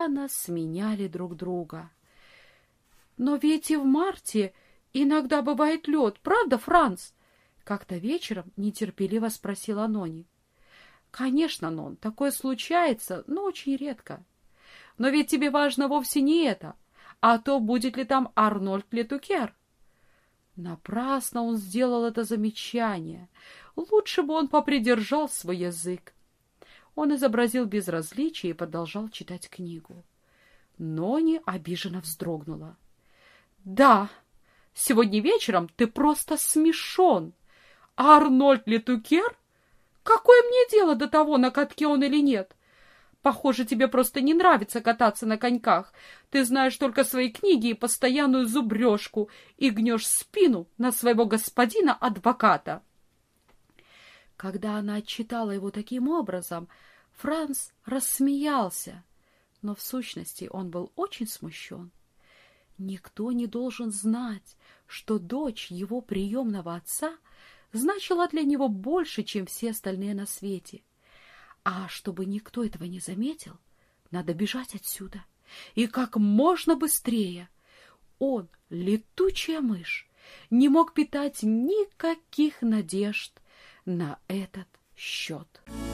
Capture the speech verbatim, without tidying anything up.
постоянно сменяли друг друга. «Но ведь и в марте иногда бывает лед, правда, Франц?» Как-то вечером нетерпеливо спросила Нони. «Конечно, Нон, такое случается, но очень редко. Но ведь тебе важно вовсе не это, а то, будет ли там Арнольд Летукер». Напрасно он сделал это замечание. Лучше бы он попридержал свой язык. Он изобразил безразличие и продолжал читать книгу. Нони обиженно вздрогнула. «Да, сегодня вечером ты просто смешон. А Арнольд Летукер? Какое мне дело до того, на катке он или нет? Похоже, тебе просто не нравится кататься на коньках. Ты знаешь только свои книги и постоянную зубрежку и гнешь спину на своего господина-адвоката». Когда она отчитала его таким образом, Франц рассмеялся, но в сущности он был очень смущен. Никто не должен знать, что дочь его приемного отца значила для него больше, чем все остальные на свете. А чтобы никто этого не заметил, надо бежать отсюда. И как можно быстрее. Он, летучая мышь, не мог питать никаких надежд на этот счет.